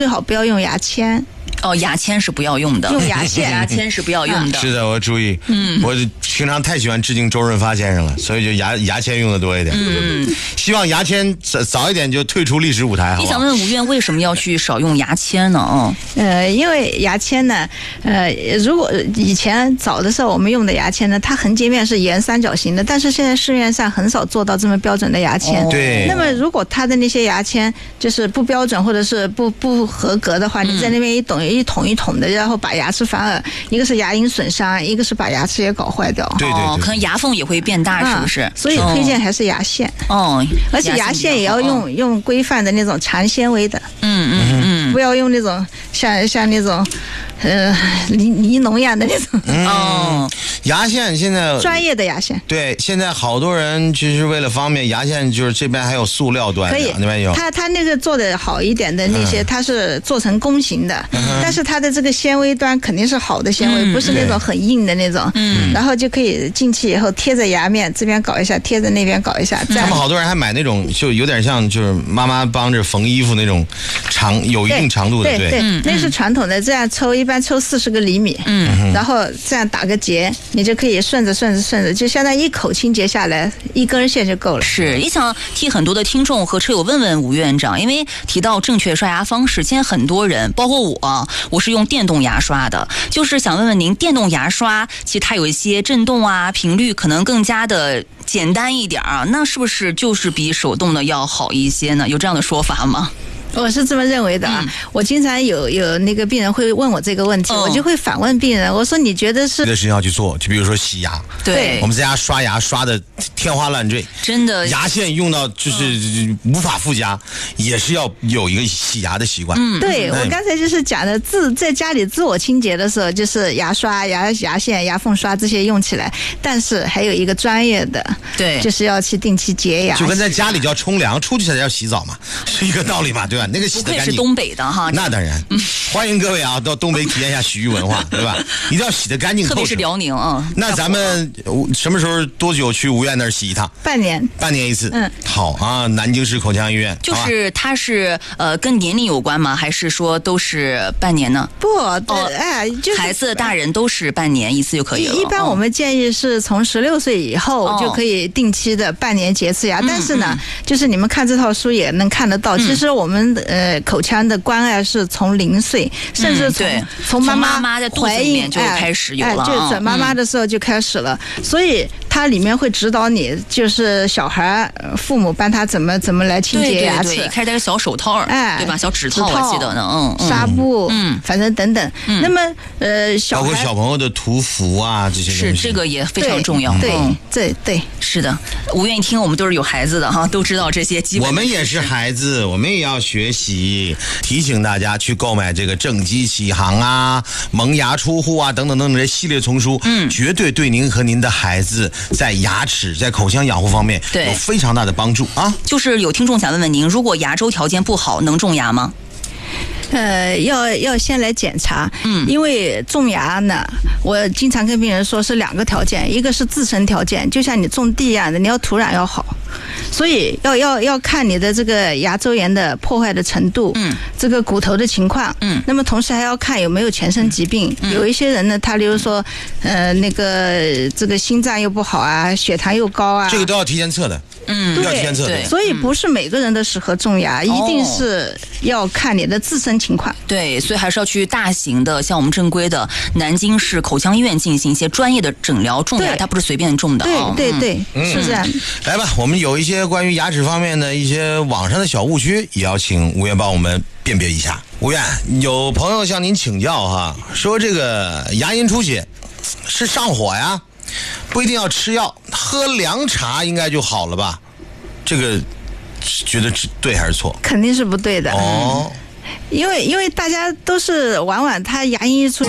最好不要用牙签。 哦，牙签是不要用的， 用牙线， 牙签是不要用的。 是的，我注意。我平常太喜欢致敬周润发先生了，所以就牙签用的多一点。希望牙签早一点就退出历史舞台。 你想问吴院为什么要去少用牙签呢？ 因为牙签呢，如果以前早的时候我们用的牙签呢，它横截面是沿三角形的，但是现在市面上很少做到这么标准的牙签。 对。 那么如果它的那些牙签就是不标准或者是不合格的话，你在那边一捅一捅的，然后把牙齿反而一个是牙龈损伤，一个是把牙齿也搞坏掉。 对， 可能牙缝也会变大，是不是？ 所以推荐还是牙线。而且牙线也要用规范的那种长纤维的。不要用那种像那种尼龙一样的那种。 牙线现在专业的牙线。 对，现在好多人其实为了方便，牙线就是这边还有塑料端的， 可以那边有。 它那个做的好一点的那些，它是做成弓形的，但是它的这个纤维端肯定是好的纤维，不是那种很硬的那种。然后就可以进去以后贴着牙面，这边搞一下，贴着那边搞一下。 他们好多人还买那种，就有点像就是妈妈帮着缝衣服那种有一定长度的。 对，那是传统的，这样一般抽40个厘米。然后这样打个结，你就可以顺着，就相当于一口清洁下来，一根线就够了。 是，也想替很多的听众和车友问问吴院长，因为提到正确刷牙方式，现在很多人，包括我是用电动牙刷的，就是想问问您，电动牙刷其实它有一些震动啊，频率可能更加的简单一点啊，那是不是就是比手动的要好一些呢？有这样的说法吗？ 我是这么认为的啊。我经常有那个病人会问我这个问题，我就会反问病人，我说你觉得是？ 这个事情要去做，就比如说洗牙， 对， 我们在家刷牙刷的天花乱坠， 真的， 牙线用到就是无法附加，也是要有一个洗牙的习惯。 对，我刚才就是讲的，在家里自我清洁的时候，就是牙刷、牙线、牙缝刷这些用起来，但是还有一个专业的， 对， 就是要去定期洁牙， 就跟在家里就要冲凉，出去才要洗澡嘛，是一个道理嘛，对吧？那个洗得干净。不愧是东北的哈， 那当然。欢迎各位啊，到东北体验一下洗浴文化，对吧？一定要洗得干净透彻， 特别是辽宁啊。 那咱们什么时候多久去吴院那儿洗一趟？ 半年一次。好啊，南京市口腔医院。 就是它是跟年龄有关吗？还是说都是半年呢？ 不，就是孩子、大人都是半年一次就可以了。 一般我们建议是从16岁以后就可以定期的半年洁次牙，但是呢，就是你们看这套书也能看得到，其实我们口腔的关爱是从0岁，甚至从妈妈的肚子里面就开始有了， 就准妈妈的时候就开始了，所以它里面会指导你，就是小孩父母帮他怎么来清洁牙齿， 对，开始戴个小手套，对吧？小指套我记得呢， 纱布，反正等等。那么包括小朋友的涂氟啊这些东西， 是这个也非常重要。 对， 是的。吴院一听我们都是有孩子的哈，都知道这些基本。 我们也是孩子，我们也要学习。提醒大家去购买这个正畸起航啊、萌芽出户啊等等这系列丛书，绝对对您和您的孩子在牙齿、在口腔养护方面有非常大的帮助啊。 就是有听众想问问您，如果牙周条件不好，能种牙吗？ 要先来检查，因为种牙呢，我经常跟病人说是2个条件，一个是自身条件，就像你种地一样的，你要土壤要好，所以要看你的这个牙周炎的破坏的程度，这个骨头的情况，那么同时还要看有没有全身疾病，有一些人呢，他比如说那个这个心脏又不好啊，血糖又高啊， 这个都要提前测的。要提前测的。 所以不是每个人都适合种牙，一定是要看你的自身情况。 对，所以还是要去大型的，像我们正规的南京市口腔医院进行一些专业的诊疗。种牙它不是随便种的。 对，是这样。 来吧，我们有一些关于牙齿方面的一些网上的小误区，也要请吴院帮我们辨别一下。吴院，有朋友向您请教哈，说这个牙龈出血是上火呀？不一定要吃药，喝凉茶应该就好了吧？这个觉得对还是错？ 肯定是不对的。因为大家都是往往他牙龈一出